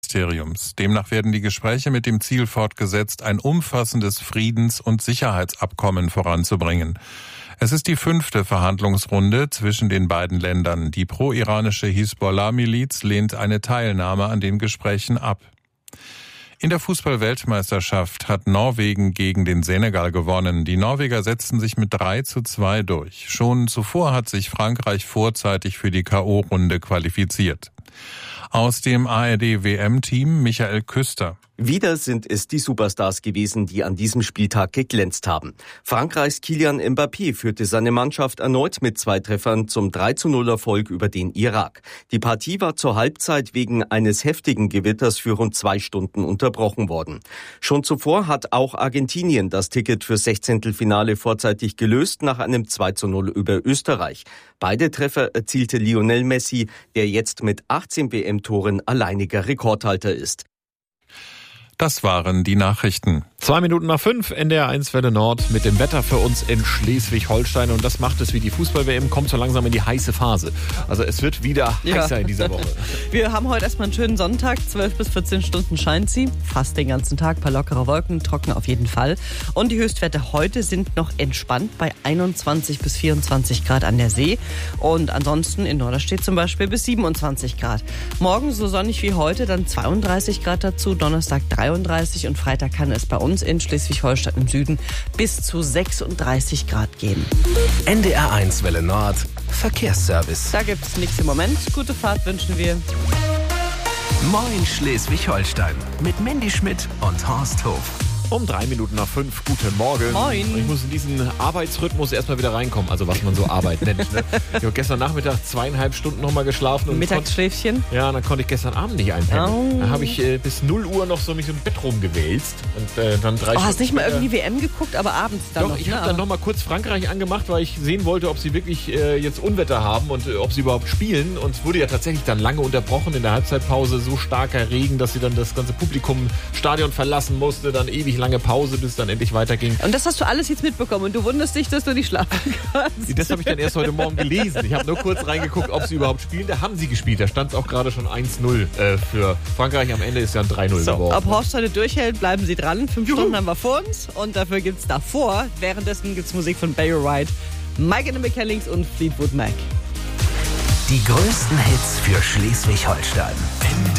Außenministeriums. Demnach werden die Gespräche mit dem Ziel fortgesetzt, ein umfassendes Friedens- und Sicherheitsabkommen voranzubringen. Es ist die 5. Verhandlungsrunde zwischen den beiden Ländern. Die pro-iranische Hisbollah-Miliz lehnt eine Teilnahme an den Gesprächen ab. In der Fußball-Weltmeisterschaft hat Norwegen gegen den Senegal gewonnen. Die Norweger setzten sich mit 3:2 durch. Schon zuvor hat sich Frankreich vorzeitig für die K.O.-Runde qualifiziert. Aus dem ARD-WM-Team Michael Küster. Wieder sind es die Superstars gewesen, die an diesem Spieltag geglänzt haben. Frankreichs Kylian Mbappé führte seine Mannschaft erneut mit 2 Treffern zum 3:0-Erfolg über den Irak. Die Partie war zur Halbzeit wegen eines heftigen Gewitters für rund 2 Stunden unterbrochen worden. Schon zuvor hat auch Argentinien das Ticket fürs 16. vorzeitig gelöst nach einem 2:0 über Österreich. Beide Treffer erzielte Lionel Messi, der jetzt mit 18 WM-Toren alleiniger Rekordhalter ist. Das waren die Nachrichten. 5:02, NDR 1 Welle Nord mit dem Wetter für uns in Schleswig-Holstein. Und das macht es wie die Fußball-WM, kommt so langsam in die heiße Phase. Also es wird wieder heißer in dieser Woche. Wir haben heute erstmal einen schönen Sonntag. 12 bis 14 Stunden scheint sie. Fast den ganzen Tag. Ein paar lockere Wolken, trocken auf jeden Fall. Und die Höchstwerte heute sind noch entspannt bei 21 bis 24 Grad an der See. Und ansonsten in Norderstedt zum Beispiel bis 27 Grad. Morgen so sonnig wie heute, dann 32 Grad dazu. Donnerstag 33 und Freitag kann es bei uns in Schleswig-Holstein im Süden bis zu 36 Grad gehen. NDR 1 Welle Nord, Verkehrsservice. Da gibt es nichts im Moment. Gute Fahrt wünschen wir. Moin Schleswig-Holstein mit Mandy Schmidt und Horst Hof. Um 5:03. Guten Morgen. Moin. Ich muss in diesen Arbeitsrhythmus erstmal wieder reinkommen, also was man so Arbeit nennt. Ne? Ich habe gestern Nachmittag 2,5 Stunden nochmal geschlafen. Und Mittagsschläfchen? Ja, dann konnte ich gestern Abend nicht einpennen. Oh. Dann habe ich bis 0 Uhr noch so mich im Bett rumgewälzt. Und dann 3 Stunden Hast nicht mal später, irgendwie WM geguckt, aber abends dann Doch, noch? ich habe dann nochmal kurz Frankreich angemacht, weil ich sehen wollte, ob sie wirklich jetzt Unwetter haben und ob sie überhaupt spielen. Und es wurde ja tatsächlich dann lange unterbrochen in der Halbzeitpause. So starker Regen, dass sie dann das ganze Publikum Stadion verlassen musste. Dann ewig lange Pause, bis dann endlich weiterging. Und das hast du alles jetzt mitbekommen und du wunderst dich, dass du nicht schlafen kannst. Das habe ich dann erst heute Morgen gelesen. Ich habe nur kurz reingeguckt, ob sie überhaupt spielen. Da haben sie gespielt. Da stand es auch gerade schon 1:0 für Frankreich. Am Ende ist ja ein 3:0 geworden. Ob Horst heute durchhält, bleiben Sie dran. 5 Stunden haben wir vor uns und dafür gibt's davor. Währenddessen gibt's Musik von Barry White, Mike and the Mechanics und Fleetwood Mac. Die größten Hits für Schleswig-Holstein.